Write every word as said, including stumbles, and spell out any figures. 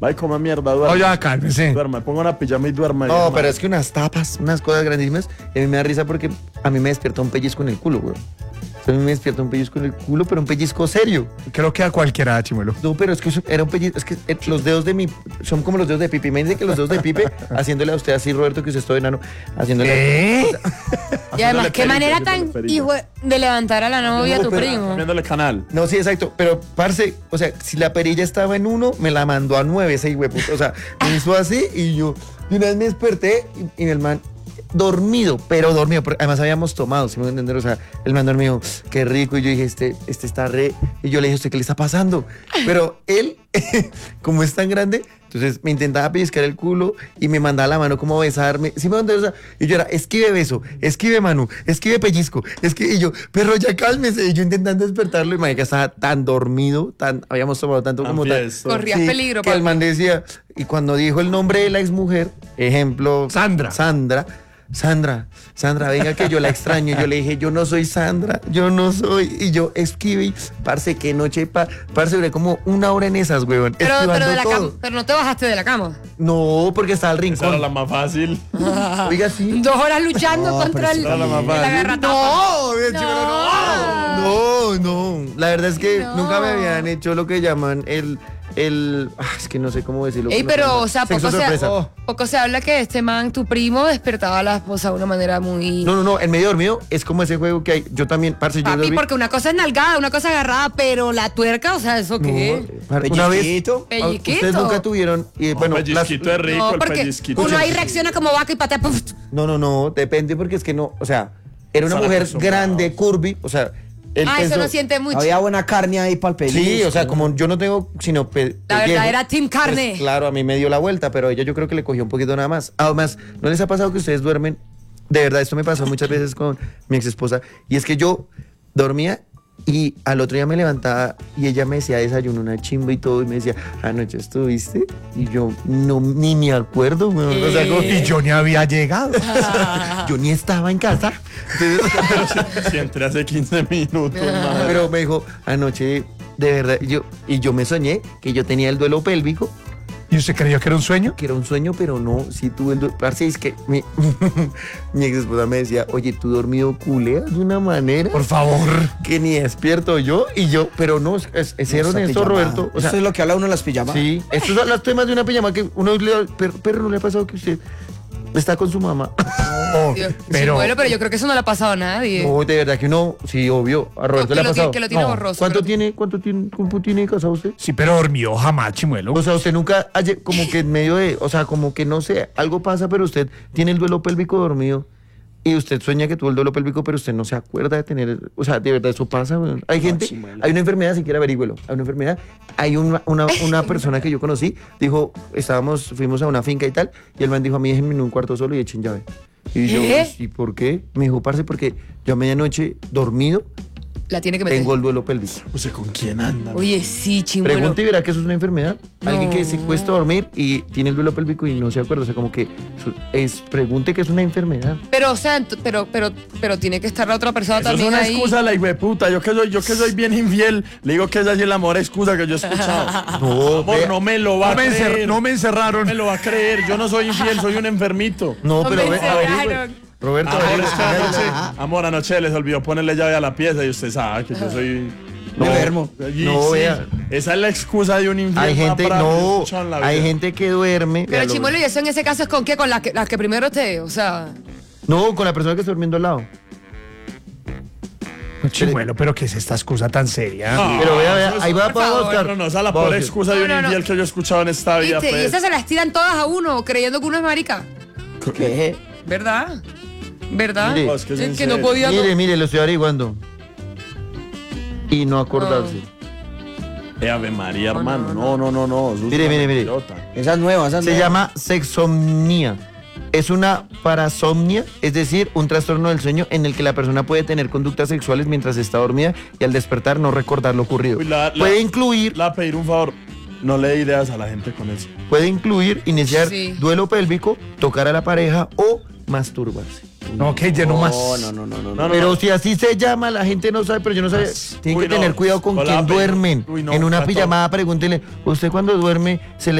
Va y coma mierda, duerme. No, ya, cálmese. Duerme, ponga una pijama y duerme. No, pero es que unas tapas, unas cosas grandísimas. Y a mí me da risa porque a mí me despierta un pellizco en el culo, güey. A mí me despierta un pellizco en el culo, pero un pellizco serio. Creo que a cualquiera, Chimuelo. No, pero es que eso era un pellizco. Es que eh, los dedos de mi. Son como los dedos de Pipe. Me dice que los dedos de Pipe, haciéndole a usted así, Roberto, que usted es todo enano, haciéndole. ¿Qué? Y además, qué perilla, manera haciéndole tan perilla. hijo de levantar a la novia a tu pero- primo. Cambiándole canal. No, sí, exacto. Pero, parce, o sea, si la perilla estaba en uno, me la mandó a nueve ese hueputo. O sea, me hizo así y yo. Y una vez me desperté y, y el man. Dormido, pero dormido, porque además habíamos tomado, si me voy a entender, o sea, el man dormido, qué rico, y yo dije, este, este está re, y yo le dije, ¿usted qué le está pasando? Pero él, como es tan grande, entonces me intentaba pellizcar el culo y me mandaba la mano como a besarme, ¿sí me voy a entender? O sea, y yo era, esquive beso, esquive mano, esquive pellizco, esquive, y yo, perro, ya cálmese, y yo intentando despertarlo, y marica estaba tan dormido, tan, habíamos tomado tanto como tan, Anfiesto. Corrías peligro, que el papi. man decía, y cuando dijo el nombre de la exmujer, ejemplo, Sandra. Sandra, Sandra, Sandra, venga que yo la extraño. Yo le dije, yo no soy Sandra, yo no soy. Y yo esquive, y, parce, qué noche, pa, parce, duré como una hora en esas, weón. Pero, esquivando pero, de la todo. cama, pero no te bajaste de la cama. No, porque estaba al Esa era rincón. la más fácil. Oiga, sí. Dos horas luchando No, contra pero el, sí, la mamá. el agarratapa. No, bien, No. chico, no, no, no. La verdad es que No. nunca me habían hecho lo que llaman el, el, ah, es que no sé cómo decirlo. Ey, que no pero, sé. o sea, Sexo poco se, sorpresa. poco se habla que este man, tu primo, despertaba a la esposa de una manera muy... No, no, no, el medio dormido es como ese juego que hay. Yo también, parce, yo Papi, dormí- porque una cosa es nalgada, una cosa agarrada, pero la tuerca, o sea, ¿eso qué? No, una vez, Pellizquito. Pellizquito. ustedes nunca tuvieron, y bueno, el pellizquito las- es rico, No, el porque pellizquito. uno ahí reacciona como vaca y patea. ¡puf! no, no, no, depende porque es que no, o sea, era una Están mujer acostumbrados. grande, curvy, o sea, el Ah, eso peso- no siente mucho. Había buena carne ahí para el pellizco. Sí, o sea, como yo no tengo sino pe- La pellejo, verdadera team carne. pues, claro, a mí me dio la vuelta, pero ella yo creo que le cogió un poquito nada más. Además, ¿no les ha pasado que ustedes duermen? De verdad, esto me pasó muchas veces con mi ex esposa, y es que yo dormía y al otro día me levantaba y ella me decía desayuno una chimba y todo, y me decía, anoche estuviste, y yo no, ni me acuerdo, weón. O sea, como- Y yo ni había llegado. yo ni estaba en casa. Entonces, Si entré hace quince minutos, madre. pero me dijo, anoche, de verdad, y yo, y yo me soñé que yo tenía el duelo pélvico, ¿Y usted creyó que era un sueño? que era un sueño, pero no, sí tuve el duelo. Parce, es que mi, mi ex esposa me decía, oye, tú dormido culeas de una manera Por favor. que ni despierto yo, y yo, pero no, es, es, es ser Esa honesto, pijamada. Roberto. O sea, Eso es lo que habla uno en las pijamas. sí, estos son los temas de una pijama que uno le pero, pero no le ha pasado que usted está con su mamá. Oh, Dios, pero, bueno, pero yo creo que eso no le ha pasado a nadie. No, de verdad que uno, sí, obvio, a Roberto que le ha lo pasado. tiene- que lo tiene No. borroso. ¿Cuánto pero- tiene, cuánto tiene, cuánto tiene casado usted? sí, pero dormió jamás, Chimuelo. O sea, usted nunca, haya- como que en medio de, o sea, como que no sé, algo pasa, pero usted tiene el duelo pélvico dormido y usted sueña que tuvo el duelo pélvico, pero usted no se acuerda de tener, o sea, de verdad eso pasa, weón. Hay gente, chimuelo. hay una enfermedad, si quiere averígüelo, hay una enfermedad, hay una, una, una persona que yo conocí, dijo, estábamos, fuimos a una finca y tal, y el man dijo, a mí déjenme en un cuarto solo y echen llave. Y yo, ¿Qué? ¿y por qué? Me dijo, parce, porque yo a medianoche dormido La tiene que meter. tengo el duelo pélvico. O sea, ¿con quién anda? Oye, sí, chimuelo. Pregunta y verá que eso es una enfermedad. Alguien que se No. cuesta dormir y tiene el duelo pélvico y no se acuerda. O sea, como que su- es, pregunte que es una enfermedad. Pero, o sea, ent- pero, pero, pero tiene que estar la otra persona Eso es también una ahí. excusa, la hijueputa. Yo que soy, yo que soy bien infiel, le digo que esa sí es la mejor excusa que yo he escuchado. No, Amor, vea- no me lo va No a me, encer- creer. no me encerraron. me lo va a creer. Yo no soy infiel, soy un enfermito. No, No pero me ve, a ver, encerraron. güey. Roberto, Amor, averigüe. es que anoche, amor, anoche les olvidó ponerle llave a la pieza y usted sabe que yo soy... No, enfermo. Y no, sí, vea. esa es la excusa de un infiel. Hay más gente, bravo que he no, escuchado en la hay vida. gente que duerme. Pero, véalo, chimuelo, ¿y eso en ese caso es con qué? Con las que, las que primero te, o sea... No, con la persona que está durmiendo al lado. Chimuelo, pero ¿qué es esta excusa tan seria? No, Pero vea, vea, eso es- ahí va por para favor. buscar. No, no, esa es la Va a peor buscar. excusa de No, un no, no. infiel que yo he escuchado en esta vida. ¿Viste? Y pues. esas se las tiran todas a uno, creyendo que uno es marica. ¿Qué? ¿Verdad? ¿Verdad? Mire. No, es que es Sí, en que no serio. podía... Mire, mire, lo estoy averiguando. Y no acordarse. Eh, Ave María, hermano. No, no, no, no. eso es Mire, una mire, mire. mentirota. Esa es nueva, esa es Se nueva. llama sexomnia. Es una parasomnia, es decir, un trastorno del sueño en el que la persona puede tener conductas sexuales mientras está dormida y al despertar no recordar lo ocurrido. Uy, la- la- puede incluir, La pedir un favor. No le dé ideas a la gente con eso. puede incluir iniciar Sí. duelo pélvico, tocar a la pareja o masturbarse. No, que lleno más. No, no, no, no, no. No, no, Pero no. si así se llama, la gente no sabe, pero yo no sabía. Tienen Uy, que no. tener cuidado con Hola, quién pero- duermen. uy, no, en una Pato. pijamada, pregúntele, ¿usted cuando duerme se le